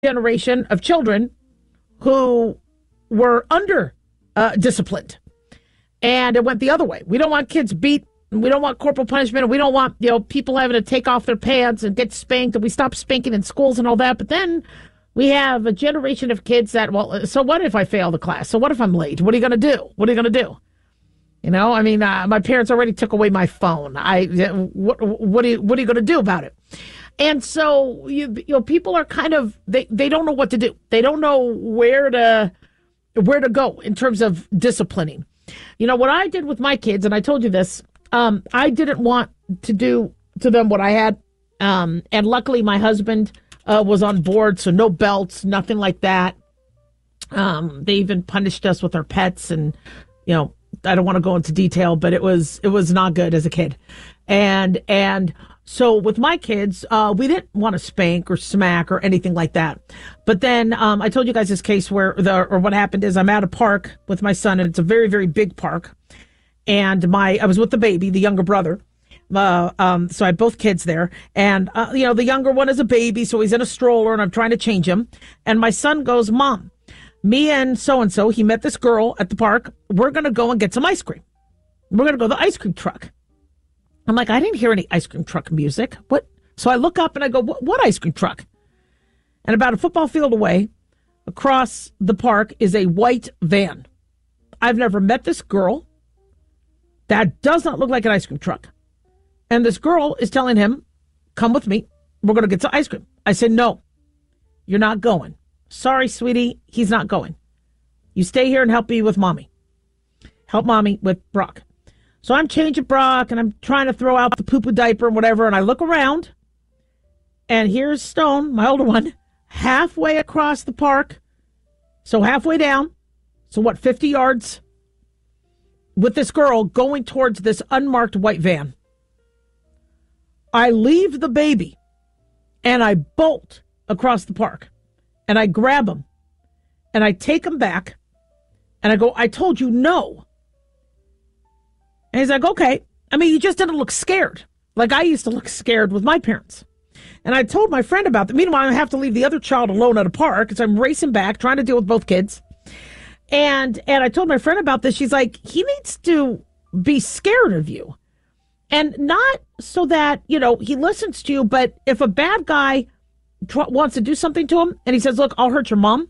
generation of children who were under disciplined. And it went the other way. We don't want kids beat. We don't want corporal punishment. And we don't want, people having to take off their pants and get spanked. And we stop spanking in schools and all that. But then we have a generation of kids that, so what if I fail the class? So what if I'm late? What are you going to do? What are you going to do? My parents already took away my phone. What are you going to do about it? And so, people are kind of, they don't know what to do. They don't know where to go in terms of disciplining. What I did with my kids, and I told you this, I didn't want to do to them what I had. And luckily my husband was on board, so no belts, nothing like that. They even punished us with our pets, and, I don't want to go into detail, but it was not good as a kid. And so with my kids, we didn't want to spank or smack or anything like that. But then I told you guys this case where what happened is I'm at a park with my son, and it's a very, very big park. And I was with the baby, the younger brother. So I had both kids there. And, the younger one is a baby, so he's in a stroller, and I'm trying to change him. And my son goes, Mom, me and so-and-so, he met this girl at the park. We're going to go and get some ice cream. We're going to go to the ice cream truck. I'm like, I didn't hear any ice cream truck music. What? So I look up and I go, what ice cream truck? And about a football field away, across the park, is a white van. I've never met this girl. That does not look like an ice cream truck. And this girl is telling him, come with me. We're going to get some ice cream. I said, no, you're not going. Sorry, sweetie, he's not going. You stay here and help me with mommy. Help mommy with Brock. So I'm changing Brock, and I'm trying to throw out the poo-poo diaper and whatever, and I look around, and here's Stone, my older one, halfway across the park, so halfway down, so 50 yards, with this girl going towards this unmarked white van. I leave the baby, and I bolt across the park, and I grab him, and I take him back, and I go, I told you no. And he's like, okay. He just didn't look scared. Like I used to look scared with my parents. And I told my friend about that. Meanwhile, I have to leave the other child alone at a park. So I'm racing back, trying to deal with both kids. And I told my friend about this. She's like, he needs to be scared of you. And not so that, he listens to you. But if a bad guy wants to do something to him and he says, look, I'll hurt your mom.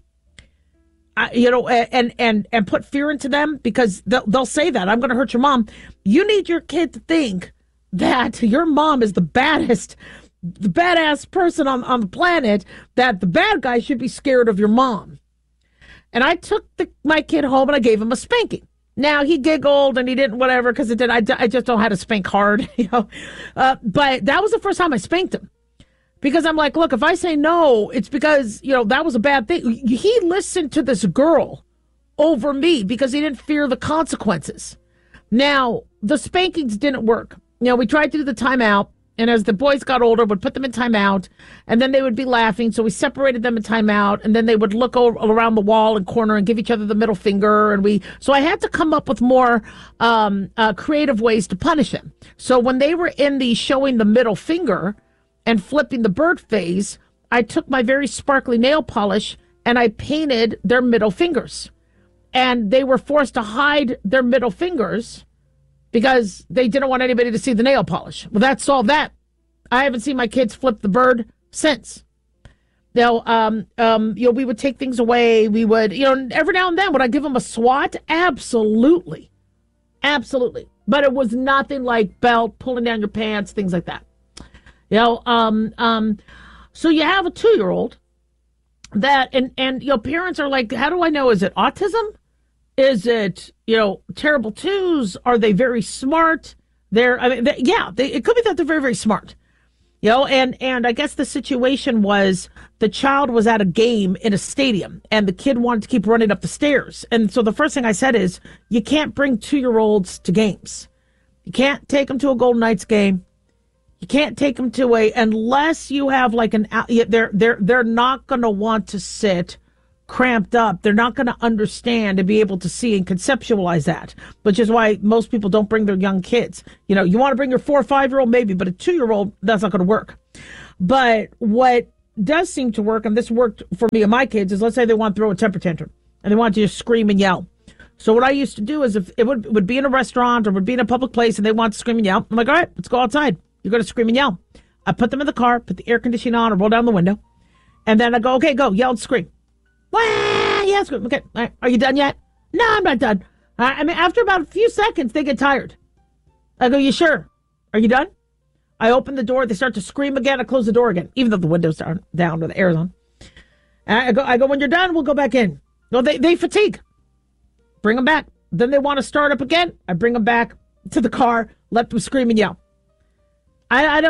And put fear into them, because they'll say that I'm going to hurt your mom. You need your kid to think that your mom is the badass person on the planet, that the bad guy should be scared of your mom. And I took my kid home and I gave him a spanking. Now he giggled and he didn't whatever, because I just don't know how to spank hard, but that was the first time I spanked him. Because I'm like, look, if I say no, it's because, that was a bad thing. He listened to this girl over me because he didn't fear the consequences. Now, the spankings didn't work. We tried to do the timeout, and as the boys got older, would put them in timeout, and then they would be laughing, so we separated them in timeout, and then they would look around the wall and corner and give each other the middle finger, so I had to come up with more creative ways to punish them. So when they were in the showing the middle finger and flipping the bird phase, I took my very sparkly nail polish and I painted their middle fingers. And they were forced to hide their middle fingers because they didn't want anybody to see the nail polish. Well, that solved that. I haven't seen my kids flip the bird since. Now, we would take things away. We would, every now and then, would I give them a swat? Absolutely. Absolutely. But it was nothing like belt, pulling down your pants, things like that. So you have a 2-year-old that, and parents are like, how do I know? Is it autism? Is it, terrible twos? Are they very smart? It could be that they're very, very smart. And I guess the situation was the child was at a game in a stadium and the kid wanted to keep running up the stairs. And so the first thing I said is, you can't bring 2-year-olds to games. You can't take them to a Golden Knights game. You can't take them to unless you have like they're not going to want to sit cramped up. They're not going to understand and be able to see and conceptualize that, which is why most people don't bring their young kids. You want to bring your 4 or 5-year-old maybe, but a 2-year-old, that's not going to work. But what does seem to work, and this worked for me and my kids, is let's say they want to throw a temper tantrum and they want to just scream and yell. So what I used to do is if it would be in a restaurant or would be in a public place and they want to scream and yell, I'm like, all right, let's go outside. You're going to scream and yell. I put them in the car, put the air conditioning on, or roll down the window. And then I go, okay, go, yell and scream. Wah! Yeah, scream. Okay, all right. Are you done yet? No, I'm not done. I mean, after about a few seconds, they get tired. I go, you sure? Are you done? I open the door. They start to scream again. I close the door again, even though the windows are down or the air's on. And I go, when you're done, we'll go back in. No, they fatigue. Bring them back. Then they want to start up again. I bring them back to the car, let them scream and yell. I'm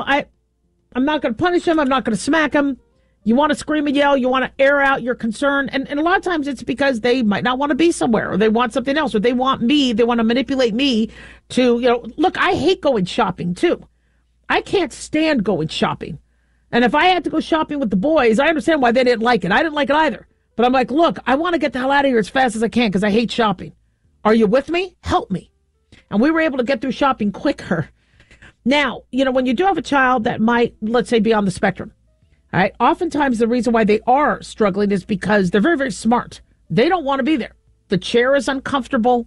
not going to punish them. I'm not going to smack them. You want to scream and yell. You want to air out your concern. And a lot of times it's because they might not want to be somewhere or they want something else or they want to manipulate me to, look, I hate going shopping too. I can't stand going shopping. And if I had to go shopping with the boys, I understand why they didn't like it. I didn't like it either. But I'm like, look, I want to get the hell out of here as fast as I can because I hate shopping. Are you with me? Help me. And we were able to get through shopping quicker. Now, when you do have a child that might, let's say, be on the spectrum, all right, oftentimes the reason why they are struggling is because they're very, very smart. They don't want to be there. The chair is uncomfortable.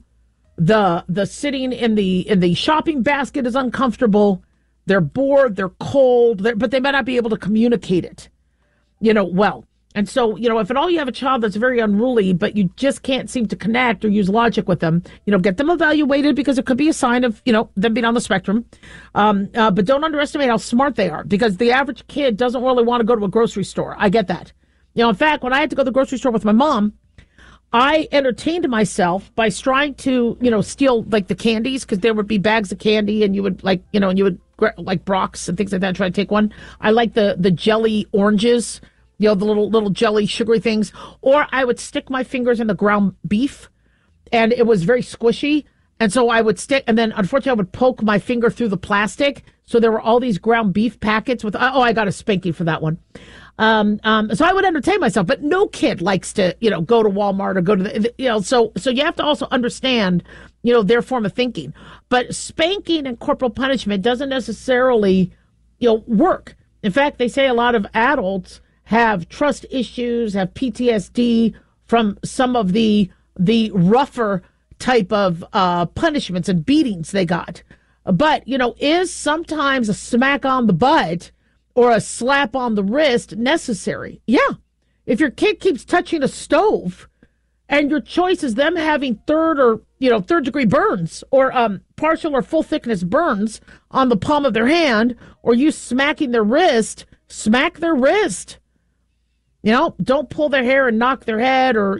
The sitting in the shopping basket is uncomfortable. They're bored. They're cold. But they might not be able to communicate it, well. And so, if at all you have a child that's very unruly, but you just can't seem to connect or use logic with them, get them evaluated because it could be a sign of, them being on the spectrum. But don't underestimate how smart they are because the average kid doesn't really want to go to a grocery store. I get that. In fact, when I had to go to the grocery store with my mom, I entertained myself by trying to, steal like the candies because there would be bags of candy and you would and you would like Brock's and things like that, try to take one. I like the jelly oranges. The little jelly, sugary things. Or I would stick my fingers in the ground beef, and it was very squishy. And so I would stick, and then unfortunately I would poke my finger through the plastic. So there were all these ground beef packets with, I got a spanking for that one. So I would entertain myself, but no kid likes to, go to Walmart or go to the, so you have to also understand, their form of thinking. But spanking and corporal punishment doesn't necessarily, work. In fact, they say a lot of adults have trust issues, have PTSD from some of the rougher type of punishments and beatings they got. But, is sometimes a smack on the butt or a slap on the wrist necessary? Yeah. If your kid keeps touching a stove and your choice is them having third degree burns or partial or full thickness burns on the palm of their hand, or you smacking their wrist, smack their wrist. Don't pull their hair and knock their head or,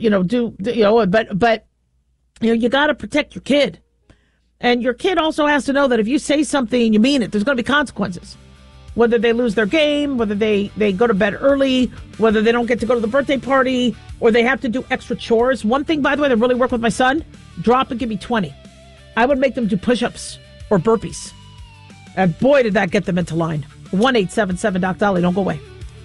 but you got to protect your kid. And your kid also has to know that if you say something, you mean it. There's going to be consequences. Whether they lose their game, whether they go to bed early, whether they don't get to go to the birthday party, or they have to do extra chores. One thing, by the way, that really worked with my son, drop and give me 20. I would make them do push-ups or burpees. And boy, did that get them into line. 1-877-DOC-DOLLY. Don't go away.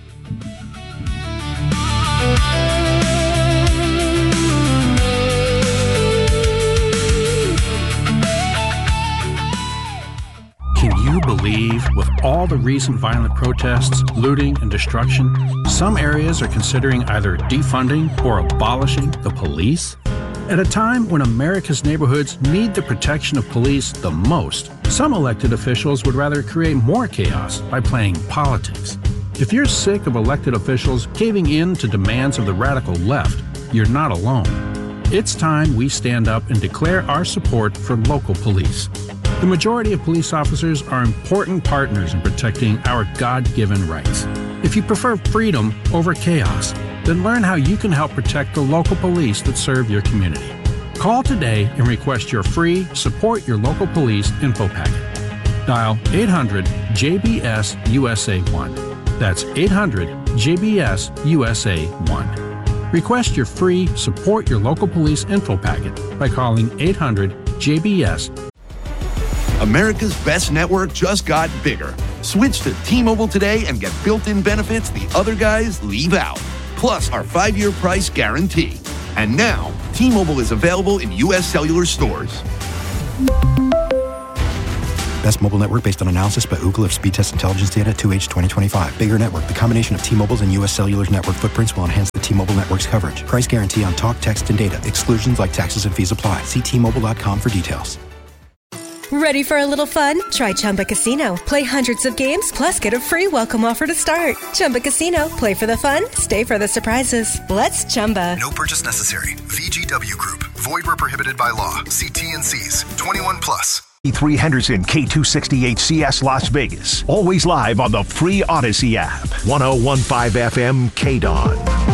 Can you believe, with all the recent violent protests, looting, and destruction, some areas are considering either defunding or abolishing the police? At a time when America's neighborhoods need the protection of police the most, some elected officials would rather create more chaos by playing politics. If you're sick of elected officials caving in to demands of the radical left, you're not alone. It's time we stand up and declare our support for local police. The majority of police officers are important partners in protecting our God-given rights. If you prefer freedom over chaos, then learn how you can help protect the local police that serve your community. Call today and request your free Support Your Local Police info packet. Dial 800-JBS-USA1. That's 800-JBS-USA1. Request your free Support Your Local Police info packet by calling 800-JBS. America's best network just got bigger. Switch to T-Mobile today and get built-in benefits the other guys leave out. Plus our 5-year price guarantee. And now, T-Mobile is available in U.S. cellular stores. Best mobile network based on analysis by Ookla of speed test intelligence data 2H 2025. Bigger network. The combination of T-Mobile's and U.S. Cellular's network footprints will enhance the T-Mobile network's coverage. Price guarantee on talk, text, and data. Exclusions like taxes and fees apply. See T-Mobile.com for details. Ready for a little fun? Try Chumba Casino. Play hundreds of games, plus get a free welcome offer to start. Chumba Casino. Play for the fun, stay for the surprises. Let's Chumba. No purchase necessary. VGW Group. Void where prohibited by law. See T&Cs. 21 plus. E3 Henderson, K268CS Las Vegas. Always live on the free Odyssey app. 1015 FM KDON.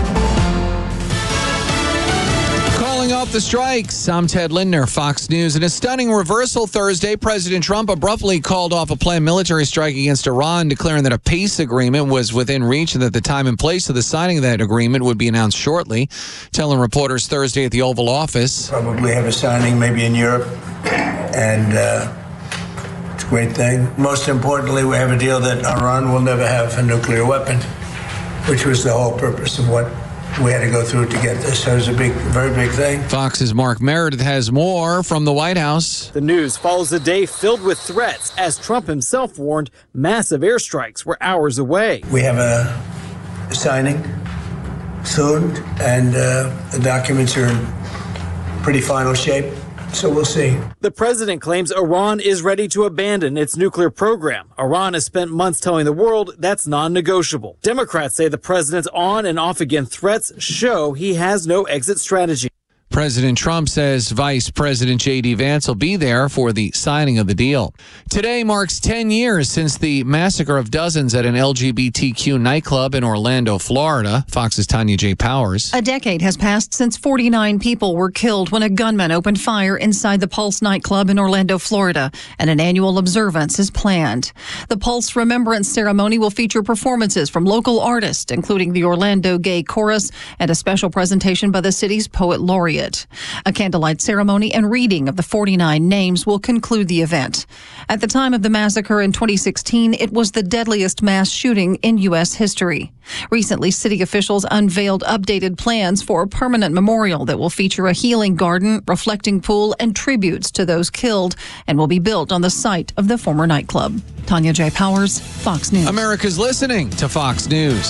Calling off the strikes, I'm Ted Lindner, Fox News. In a stunning reversal Thursday, President Trump abruptly called off a planned military strike against Iran, declaring that a peace agreement was within reach and that the time and place of the signing of that agreement would be announced shortly. Telling reporters Thursday at the Oval Office. Probably have a signing maybe in Europe, and it's a great thing. Most importantly, we have a deal that Iran will never have a nuclear weapon, which was the whole purpose of what we had to go through to get this. So it was a very big thing. Fox's Mark Meredith has more from the White House. The news follows a day filled with threats as Trump himself warned massive airstrikes were hours away. We have a signing soon, and the documents are in pretty final shape. So we'll see. The president claims Iran is ready to abandon its nuclear program. Iran has spent months telling the world that's non-negotiable. Democrats say the president's on and off again threats show he has no exit strategy. President Trump says Vice President J.D. Vance will be there for the signing of the deal. Today marks 10 years since the massacre of dozens at an LGBTQ nightclub in Orlando, Florida. Fox's Tanya J. Powers. A decade has passed since 49 people were killed when a gunman opened fire inside the Pulse nightclub in Orlando, Florida, and an annual observance is planned. The Pulse Remembrance Ceremony will feature performances from local artists, including the Orlando Gay Chorus, and a special presentation by the city's poet laureate. A candlelight ceremony and reading of the 49 names will conclude the event. At the time of the massacre in 2016, it was the deadliest mass shooting in U.S. history. Recently, city officials unveiled updated plans for a permanent memorial that will feature a healing garden, reflecting pool, and tributes to those killed, and will be built on the site of the former nightclub. Tanya J. Powers, Fox News. America's listening to Fox News.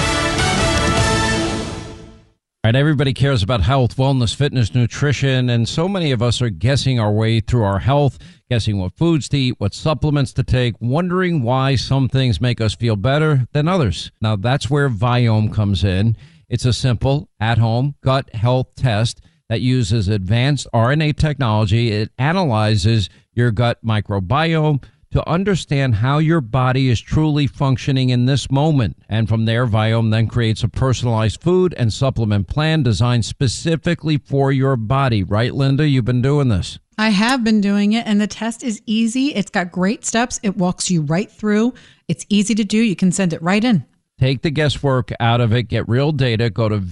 Right, everybody cares about health, wellness, fitness, nutrition, and so many of us are guessing our way through our health, guessing what foods to eat, what supplements to take, wondering why some things make us feel better than others. Now, that's where Viome comes in. It's a simple, at-home gut health test that uses advanced RNA technology. It analyzes your gut microbiome to understand how your body is truly functioning in this moment. And from there, Viome then creates a personalized food and supplement plan designed specifically for your body. Right, Linda? You've been doing this. I have been doing it, and the test is easy. It's got great steps. It walks you right through. It's easy to do. You can send it right in. Take the guesswork out of it. Get real data. Go to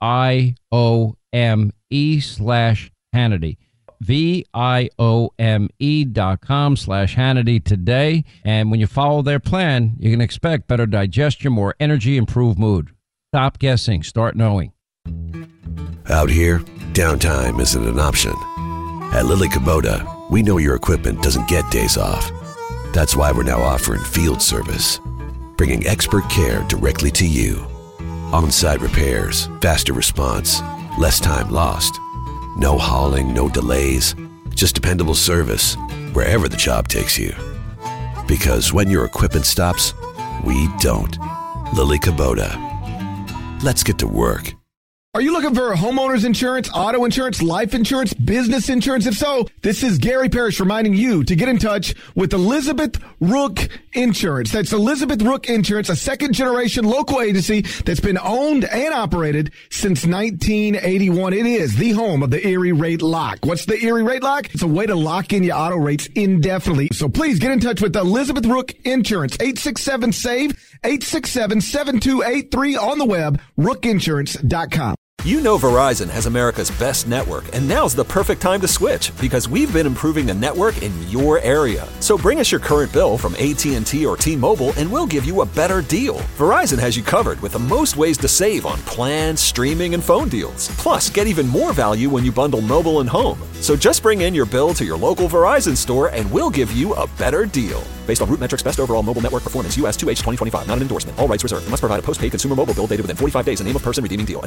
VIOME/Hannity. VIOME.com/Hannity today. And when you follow their plan, you can expect better digestion, more energy, improved mood. Stop guessing. Start knowing. Out here, downtime isn't an option. At Lily Kubota, we know your equipment doesn't get days off. That's why we're now offering field service, bringing expert care directly to you. On-site repairs, faster response, less time lost. No hauling, no delays, just dependable service wherever the job takes you. Because when your equipment stops, we don't. Lily Kubota. Let's get to work. Are you looking for homeowners insurance, auto insurance, life insurance, business insurance? If so, this is Gary Parrish reminding you to get in touch with Elizabeth Rook Insurance. That's Elizabeth Rook Insurance, a second-generation local agency that's been owned and operated since 1981. It is the home of the Erie Rate Lock. What's the Erie Rate Lock? It's a way to lock in your auto rates indefinitely. So please get in touch with Elizabeth Rook Insurance, 867-SAVE, 867-7283 on the web, rookinsurance.com. You know Verizon has America's best network, and now's the perfect time to switch because we've been improving the network in your area. So bring us your current bill from AT&T or T-Mobile and we'll give you a better deal. Verizon has you covered with the most ways to save on plans, streaming, and phone deals. Plus, get even more value when you bundle mobile and home. So just bring in your bill to your local Verizon store and we'll give you a better deal. Based on Root Metrics Best Overall Mobile Network Performance US 2H 2025, not an endorsement. All rights reserved. You must provide a postpaid consumer mobile bill dated within 45 days and name of person redeeming deal.